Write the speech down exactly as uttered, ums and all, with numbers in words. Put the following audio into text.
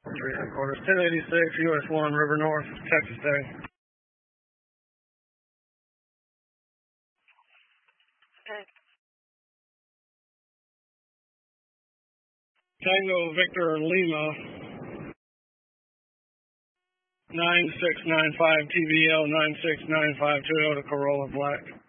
Recorders ten eighty-six, U S one, River North, Texas Day. Okay. Tango Victor Lima, nine six nine five T V L nine six nine five Toyota Corolla Black.